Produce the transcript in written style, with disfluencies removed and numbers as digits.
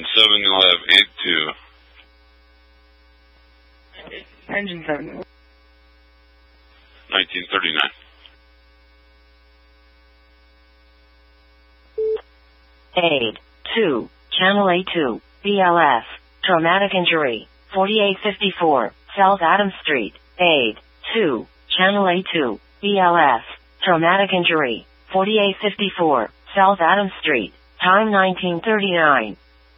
7, you'll have 82. Engine 7. 1939. Aid 2, Channel A2, BLF, traumatic injury, 4854, South Adams Street. Aid 2, Channel A2, BLF, traumatic injury, 4854, South Adams Street. Time 1939.